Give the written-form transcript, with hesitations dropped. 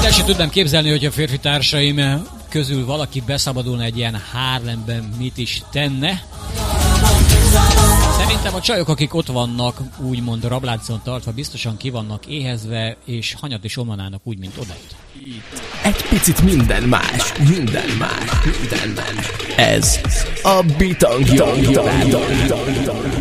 El sem tudnám képzelni, hogy a férfi társaim közül valaki beszabadulna egy ilyen Harlemben, mit is tenne. Szerintem a csajok, akik ott vannak, úgymond rabláncon tartva, biztosan ki vannak éhezve, és hanyat is omlanának úgy, mint odajött. Egy picit minden más. Ez a Bitang.